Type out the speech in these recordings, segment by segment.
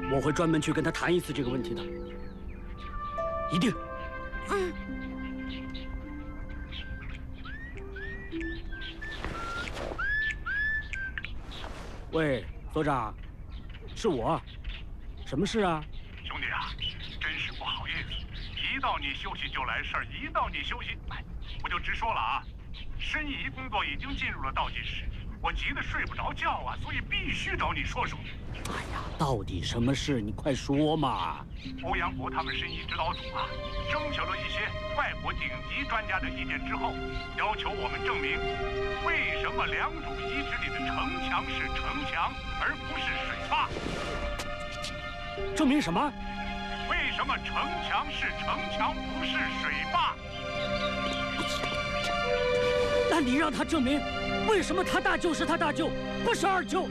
我会专门去跟他谈一次这个问题的，一定。喂，所长，是我，什么事啊？ 兄弟啊，真是不好意思，一到你休息就来事儿，一到你休息，我就直说了啊，申遗工作已经进入了倒计时，我急得睡不着觉啊，所以必须找你说说。 哎呀，到底什么事？你快说嘛！ 欧阳博他们申遗指导组啊，征求了一些外国顶级专家的意见之后，要求我们证明，为什么良渚遗址里的城墙是城墙，而不是水坝？ 证明什么？ 为什么城墙是城墙，不是水坝？ 那你让他证明，为什么他大舅是他大舅，不是二舅？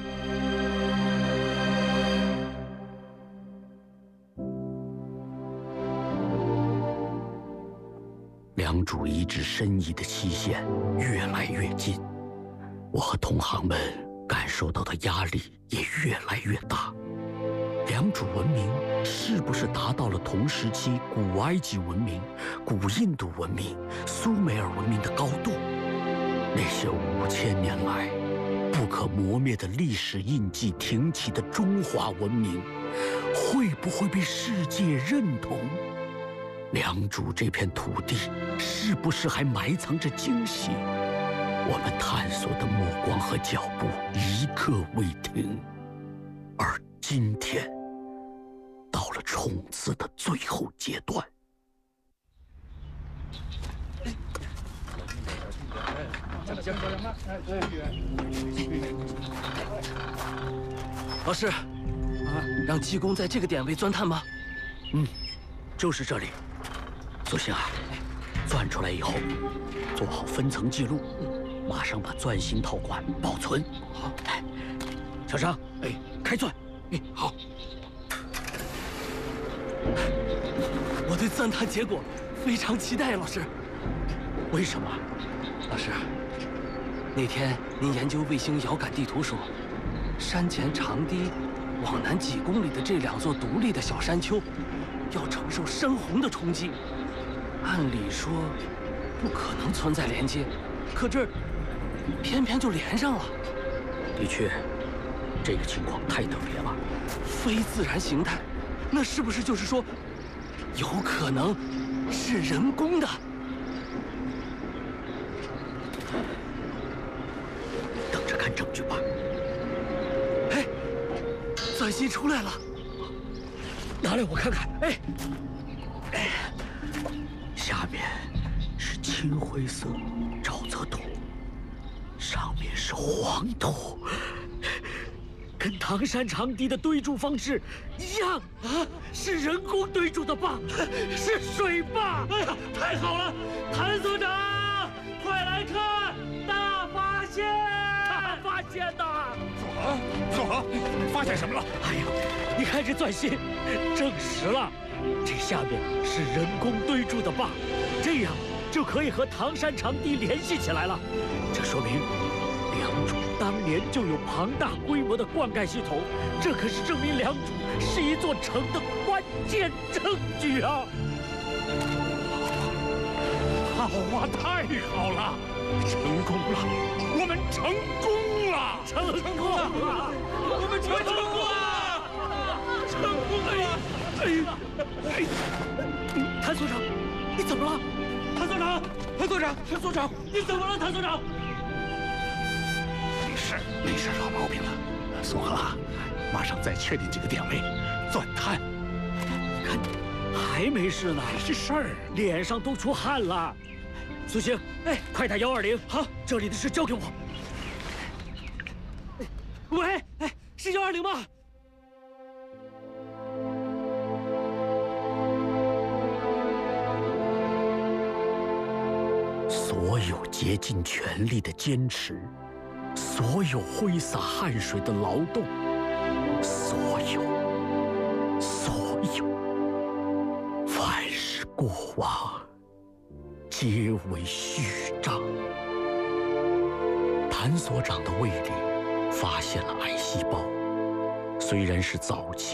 良渚遗址申遗的期限越来越近，我和同行们感受到的压力也越来越大。良渚文明是不是达到了同时期古埃及文明、古印度文明、苏美尔文明的高度？那些5000年来不可磨灭的历史印记挺起的中华文明，会不会被世界认同？良渚这片土地是不是还埋藏着惊喜？我们探索的目光和脚步一刻未停，而今天到了冲刺的最后阶段。 老师，让技工在这个点位钻探吗？ 就是这里。苏醒啊，钻出来以后，做好分层记录，马上把钻芯套管保存。好，小张，开钻。好。 我对钻探结果非常期待，老师。 为什么？ 老师，那天您研究卫星遥感地图说，山前长堤往南几公里的这2座独立的小山丘，要承受山洪的冲击。按理说不可能存在连接，可这儿偏偏就连上了。 的确，这个情况太特别了。 非自然形态，那是不是就是说，有可能是人工的？ 等着看证据吧。 哎，钻芯出来了， 拿来我看看。下面是青灰色沼泽土，上面是黄土，跟唐山长堤的堆筑方式一样啊！是人工堆筑的坝，是水坝！ 哎呀，太好了！谭所长，快来看，大发现！ 大发现呐！ 宋恒，发现什么了？ 哎呀，你看这钻芯，证实了，这下面是人工堆筑的坝，这样就可以和唐山长堤联系起来了。这说明良渚当年就有庞大规模的灌溉系统，这可是证明良渚是一座城的关键证据啊！ 好啊，太好了，成功了，我们成功了， 成功了， 我们成功了，成功了！ 谭所长，你怎么了？ 谭所长，谭所长，谭所长，你怎么了？谭所长， 没事，老毛病了。宋恒啊，马上再确定这个点位，钻探。 看，还没事呢， 这事儿脸上都出汗了。苏醒，快打120。好，这里的事交给我。喂，是120吗？所有竭尽全力的坚持，所有挥洒汗水的劳动，所有，凡是过往，皆为虚账。谭所长的胃里发现了癌细胞，虽然是早期。